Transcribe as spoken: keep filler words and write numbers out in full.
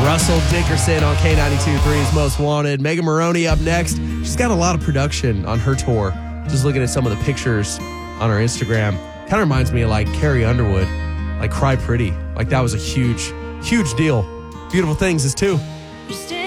Russell Dickerson on K ninety-two point three's Most Wanted. Megan Moroney up next. She's got a lot of production on her tour. Just looking at some of the pictures on her Instagram. Kind of reminds me of like Carrie Underwood, like Cry Pretty. Like that was a huge, huge deal. Beautiful Things is too.